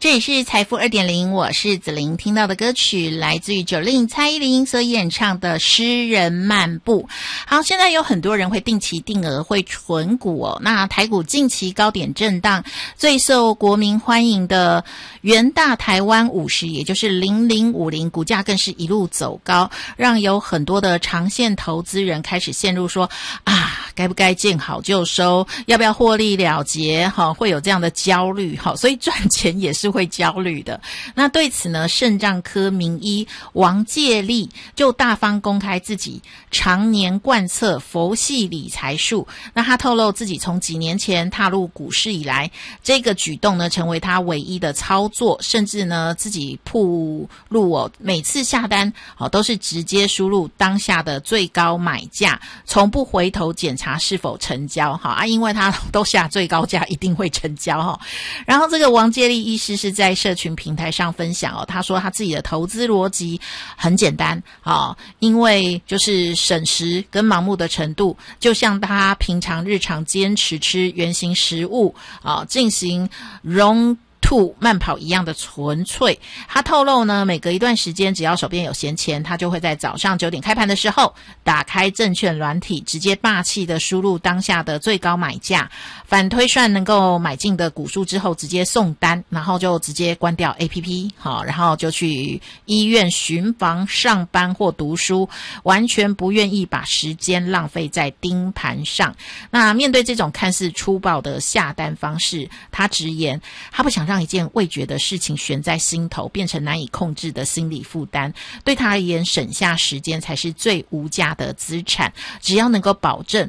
这里是财富 2.0， 我是子玲，听到的歌曲来自于90蔡依林所演唱的《诗人漫步》。好，现在有很多人会定期定额会存股哦。那台股近期高点震荡，最受国民欢迎的元大台湾50，也就是0050，股价更是一路走高，让有很多的长线投资人开始陷入说该不该见好就收，要不要获利了结，会有这样的焦虑，所以赚钱也是会焦虑的。那对此呢，肾脏科名医王介立就大方公开自己常年贯彻佛系理财术。那他透露自己从几年前踏入股市以来，这个举动呢成为他唯一的操作，甚至呢自己铺路每次下单都是直接输入当下的最高买价，从不回头检查是否成交因为他都下最高价一定会成交然后这个王介立医师是在社群平台上分享他说他自己的投资逻辑很简单因为就是省时跟盲目的程度，就像他平常日常坚持吃原型食物进行慢跑一样的纯粹。他透露呢，每隔一段时间只要手边有闲钱，他就会在早上9点开盘的时候打开证券软体，直接霸气的输入当下的最高买价，反推算能够买进的股数之后直接送单，然后就直接关掉 APP 然后就去医院巡房上班或读书，完全不愿意把时间浪费在盯盘上。那面对这种看似粗暴的下单方式，他直言他不想让一件未决的事情悬在心头，变成难以控制的心理负担。对他而言，省下时间才是最无价的资产，只要能够保证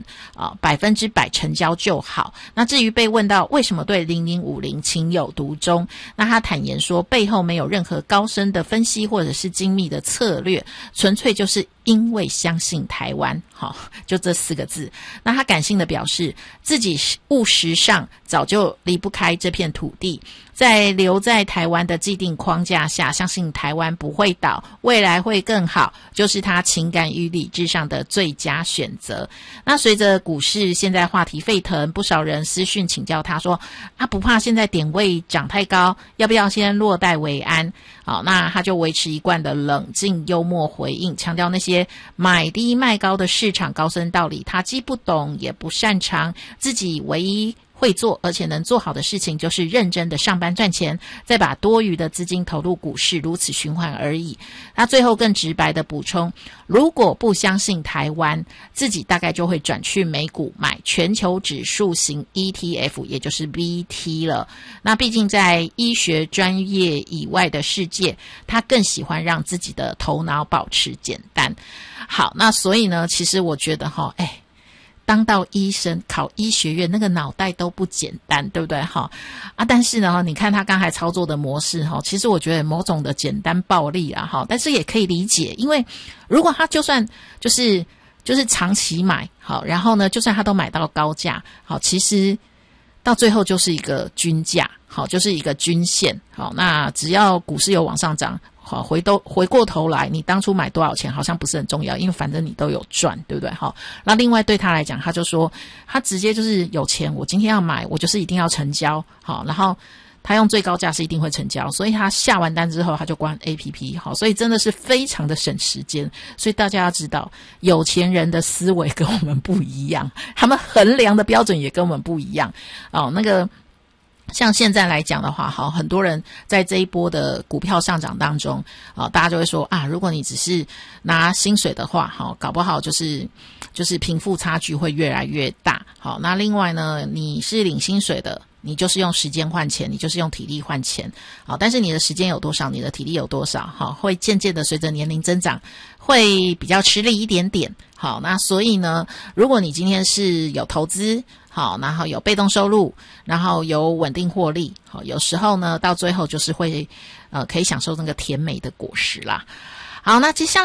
100%成交就好。那至于被问到为什么对0050情有独钟，那他坦言说背后没有任何高深的分析或者是精密的策略，纯粹就是因为相信台湾就这4个字。那他感性的表示自己务实上早就离不开这片土地，在留在台湾的既定框架下，相信台湾不会倒，未来会更好，就是他情感与理智上的最佳选择。那随着股市现在话题沸腾，不少人私讯请教他说不怕现在点位涨太高，要不要先落袋为安？那他就维持一贯的冷静幽默回应，强调那些买低卖高的市场高深道理他既不懂也不擅长，自己唯一会做而且能做好的事情就是认真的上班赚钱，再把多余的资金投入股市，如此循环而已。他最后更直白的补充，如果不相信台湾，自己大概就会转去美股买全球指数型 ETF， 也就是 BT 了。那毕竟在医学专业以外的世界，他更喜欢让自己的头脑保持简单。好，那所以呢，其实我觉得当到医生考医学院那个脑袋都不简单，对不对但是呢你看他刚才操作的模式其实我觉得某种的简单暴力但是也可以理解，因为如果他就算就是长期买然后呢就算他都买到高价其实到最后就是一个均价就是一个均线那只要股市有往上涨回过头来你当初买多少钱好像不是很重要，因为反正你都有赚，对不对那另外对他来讲，他就说他直接就是有钱，我今天要买我就是一定要成交然后他用最高价是一定会成交，所以他下完单之后他就关 APP 所以真的是非常的省时间。所以大家要知道有钱人的思维跟我们不一样，他们衡量的标准也跟我们不一样那个像现在来讲的话很多人在这一波的股票上涨当中大家就会说如果你只是拿薪水的话搞不好就是贫富差距会越来越大那另外呢，你是领薪水的，你就是用时间换钱，你就是用体力换钱但是你的时间有多少，你的体力有多少会渐渐的随着年龄增长会比较吃力一点点那所以呢，如果你今天是有投资然后有被动收入，然后有稳定获利有时候呢到最后就是会可以享受那个甜美的果实啦。好，那接下来